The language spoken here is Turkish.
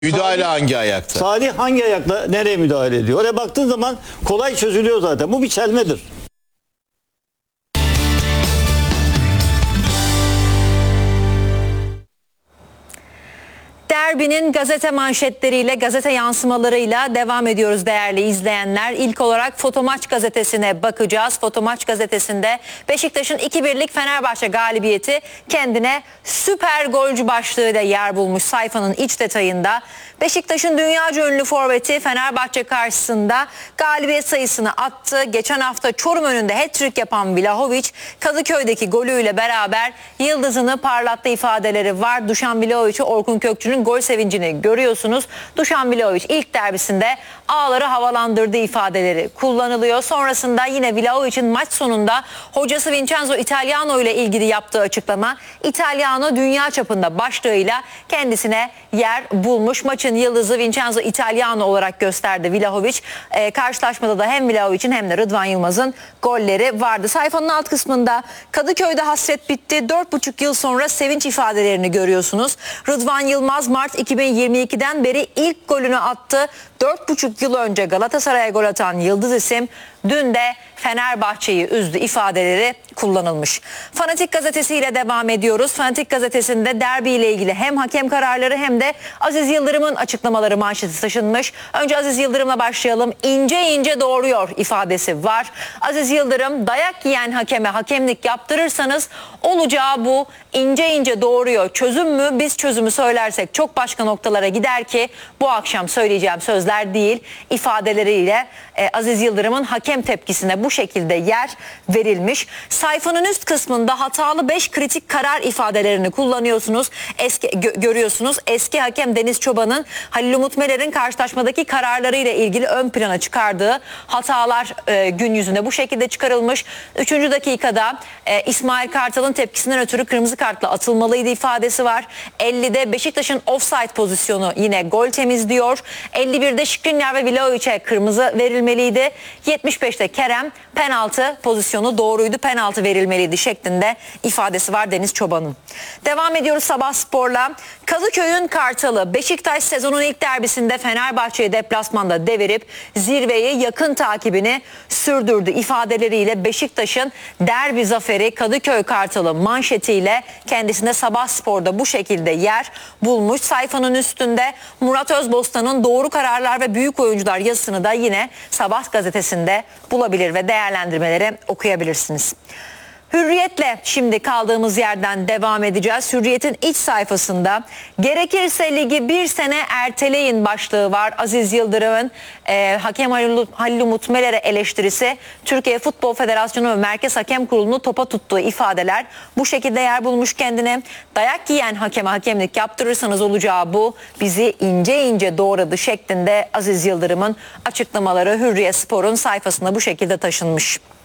Müdahale hangi ayakta? Salih hangi ayakla nereye müdahale ediyor? Oraya baktığın zaman kolay çözülüyor zaten. Bu bir çelmedir. Derbinin gazete manşetleriyle, gazete yansımalarıyla devam ediyoruz değerli izleyenler. İlk olarak Fotomaç gazetesine bakacağız. Fotomaç gazetesinde Beşiktaş'ın 2-1'lik Fenerbahçe galibiyeti kendine süper golcü başlığıyla yer bulmuş sayfanın iç detayında. Beşiktaş'ın dünyaca ünlü forveti Fenerbahçe karşısında galibiyet sayısını attı. Geçen hafta Çorum önünde hat-trick yapan Vlahovic, Kadıköy'deki golüyle beraber yıldızını parlattı ifadeleri var. Dušan Vlahovic'i, Orkun Kökçü'nün gol sevincini görüyorsunuz. Dušan Vlahovic ilk derbisinde ağları havalandırdığı ifadeleri kullanılıyor. Sonrasında yine Vlahovic'in maç sonunda hocası Vincenzo Italiano ile ilgili yaptığı açıklama, Italiano dünya çapında başlığıyla kendisine yer bulmuş. Maçın yıldızı Vincenzo Italiano olarak gösterdi Vlahovic. Karşılaşmada da hem Vlahovic'in hem de Rıdvan Yılmaz'ın golleri vardı. Sayfanın alt kısmında Kadıköy'de hasret bitti. 4,5 yıl sonra sevinç ifadelerini görüyorsunuz. Rıdvan Yılmaz Mart 2022'den beri ilk golünü attı. 4,5 yıl önce Galatasaray'a gol atan yıldız isim dün de Fenerbahçe'yi üzdü ifadeleri kullanılmış. Fanatik gazetesiyle devam ediyoruz. Fanatik gazetesinde derbi ile ilgili hem hakem kararları hem de Aziz Yıldırım'ın açıklamaları manşeti taşınmış. Önce Aziz Yıldırım'la başlayalım. İnce ince doğuruyor ifadesi var. Aziz Yıldırım, dayak yiyen hakeme hakemlik yaptırırsanız olacağı bu, ince ince doğuruyor. Çözüm mü? Biz çözümü söylersek çok başka noktalara gider ki bu akşam söyleyeceğim sözler değil ifadeleriyle Aziz Yıldırım'ın hakem tepkisine bu şekilde yer verilmiş. Sayfanın üst kısmında hatalı 5 kritik karar ifadelerini kullanıyorsunuz. Görüyorsunuz. Eski hakem Deniz Çoban'ın Halil Umut Meler'in karşılaşmadaki kararlarıyla ilgili ön plana çıkardığı hatalar gün yüzünde bu şekilde çıkarılmış. 3. dakikada İsmail Kartal'ın tepkisinden ötürü kırmızı kartla atılmalıydı ifadesi var. 50'de Beşiktaş'ın offside pozisyonu yine gol temizliyor. 51'de Skriniar ve Vlahovic'e kırmızı verilmeliydi. 75'te Kerem penaltı pozisyonu doğruydu, penaltı verilmeliydi şeklinde ifadesi var Deniz Çoban'ın. Devam ediyoruz Sabah Spor'la. Kadıköy'ün Kartalı Beşiktaş sezonun ilk derbisinde Fenerbahçe'yi deplasmanda devirip zirveyi yakın takibini sürdürdü ifadeleriyle Beşiktaş'ın derbi zaferi Kadıköy Kartalı manşetiyle kendisine Sabah Spor'da bu şekilde yer bulmuş. Sayfanın üstünde Murat Özbostan'ın doğru kararlar ve büyük oyuncular yazısını da yine Sabah gazetesinde bulabilir ve değerlendirmeleri okuyabilirsiniz. Hürriyetle şimdi kaldığımız yerden devam edeceğiz. Hürriyet'in iç sayfasında gerekirse ligi bir sene erteleyin başlığı var. Aziz Yıldırım'ın hakem Halil Umut Meler'e eleştirisi, Türkiye Futbol Federasyonu ve Merkez Hakem Kurulu'nu topa tuttuğu ifadeler bu şekilde yer bulmuş kendine. Dayak yiyen hakeme hakemlik yaptırırsanız olacağı bu, bizi ince ince doğradı şeklinde Aziz Yıldırım'ın açıklamaları Hürriyet Spor'un sayfasında bu şekilde taşınmış.